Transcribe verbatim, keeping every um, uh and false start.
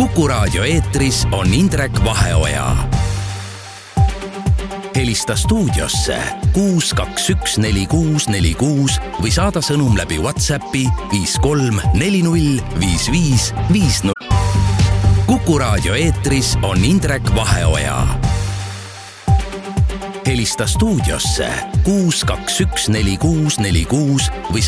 Kuku Raadio eetris on Indrek Vaheoja. Helista stuudiosse kuus kaks üks neli kuus neli kuus või saada sõnum läbi WhatsAppi viis kolm neli null viis viis viis null. Kuku Raadio eetris on Indrek Vaheoja. Helista stuudiosse kuus kaks üks neli kuus neli kuus või